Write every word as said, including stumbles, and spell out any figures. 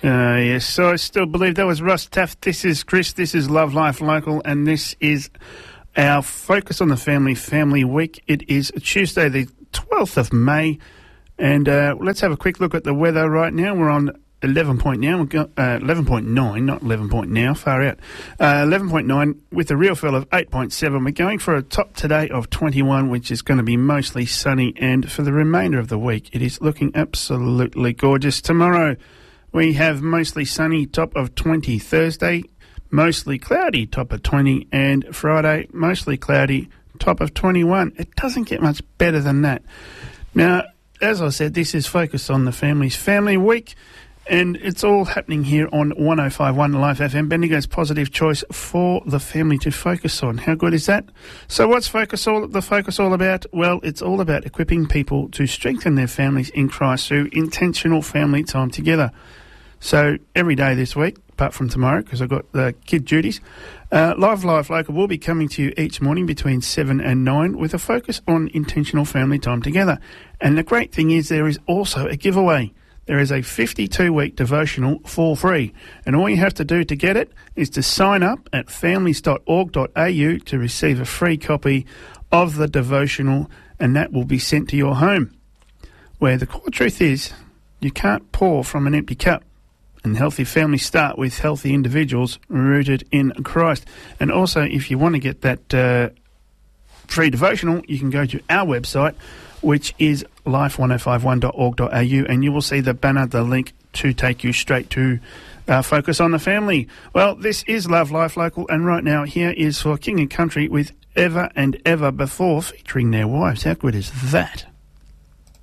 Uh, yes, so I still believe that was Russ Taft. This is Chris, this is Love Life Local, and this is our Focus on the Family Family Week. It is Tuesday the twelfth of May, and uh, let's have a quick look at the weather right now. We're on eleven point now, we've got, uh, eleven point nine, not eleven point now, far out. Uh, eleven point nine with a real feel of eight point seven. We're going for a top today of twenty-one, which is going to be mostly sunny, and for the remainder of the week, it is looking absolutely gorgeous. Tomorrow, we have mostly sunny, top of twenty. Thursday, mostly cloudy, top of twenty. And Friday, mostly cloudy, top of twenty-one. It doesn't get much better than that. Now, as I said, this is Focus on the Family's Family Week, and it's all happening here on one oh five point one Life F M, Bendigo's positive choice for the family to focus on. How good is that? So what's focus all the focus all about? Well, it's all about equipping people to strengthen their families in Christ through intentional family time together. So every day this week, apart from tomorrow, because I've got the kid duties, uh, Live Life Local will be coming to you each morning between seven and nine with a focus on intentional family time together. And the great thing is there is also a giveaway. There is a fifty-two week devotional for free. And all you have to do to get it is to sign up at families dot org dot a u to receive a free copy of the devotional, and that will be sent to your home. Where the core truth is, you can't pour from an empty cup. And healthy families start with healthy individuals rooted in Christ. And also, if you want to get that uh, free devotional, you can go to our website, which is life ten fifty-one dot org dot a u, and you will see the banner, the link to take you straight to uh, Focus on the Family. Well, this is Love Life Local, and right now here is for King and Country with Ever and Ever Before, featuring their wives. How good is that?